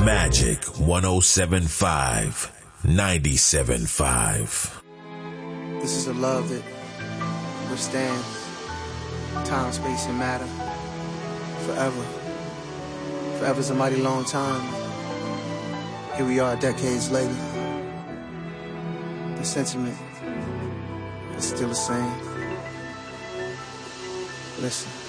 Magic 107.5, 97.5. This is a love that withstands time, space, and matter forever. Forever's a mighty long time. Here we are decades later. The sentiment is still the same. Listen.